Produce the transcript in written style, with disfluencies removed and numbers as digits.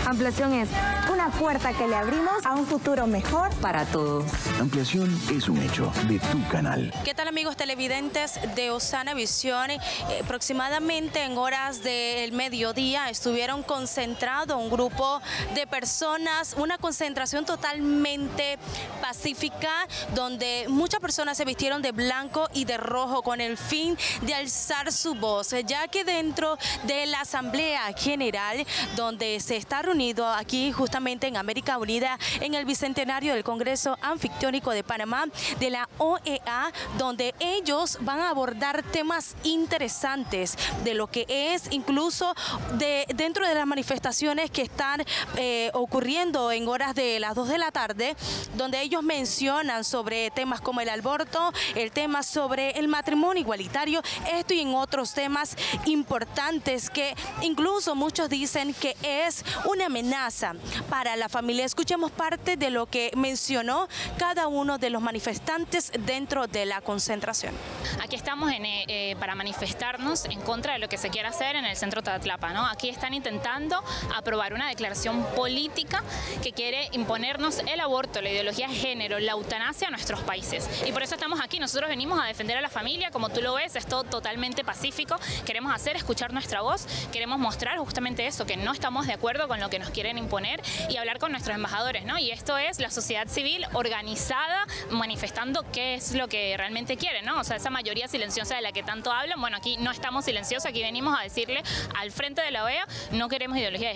Ampliación es una puerta que le abrimos a un futuro mejor para todos. Ampliación es un hecho de tu canal. ¿Qué tal, amigos televidentes de Osana Visión? Aproximadamente en horas del mediodía estuvieron concentrados un grupo de personas, una concentración totalmente pacífica, donde muchas personas se vistieron de blanco y de rojo con el fin de alzar su voz, ya que dentro de la Asamblea General, donde se está reunido aquí justamente en América Unida, en el Bicentenario del Congreso Anfictiónico de Panamá, de la OEA, donde ellos van a abordar temas interesantes de lo que es incluso dentro de las manifestaciones que están ocurriendo en horas de las 2 de la tarde, donde ellos mencionan sobre temas como el aborto, el tema sobre el matrimonio igualitario, esto y en otros temas importantes que incluso muchos dicen que es una amenaza para la familia. Escuchemos parte de lo que mencionó cada uno de los manifestantes dentro de la concentración. Aquí estamos para manifestarnos en contra de lo que se quiere hacer en el centro Tatlapa, ¿no? Aquí están intentando aprobar una declaración política que quiere imponernos el aborto, la ideología de género, la eutanasia a nuestros países. Y por eso estamos aquí. Nosotros venimos a defender a la familia, como tú lo ves, es todo totalmente pacífico. Queremos escuchar nuestra voz, queremos mostrar justamente eso, que no estamos de acuerdo con lo que nos quieren imponer y hablar con nuestros embajadores, ¿no? Y esto es la sociedad civil organizada manifestando qué es lo que realmente quieren, ¿no? O sea, esa mayoría silenciosa de la que tanto hablan, bueno, aquí no estamos silenciosos, aquí venimos a decirle al frente de la OEA, no queremos ideología de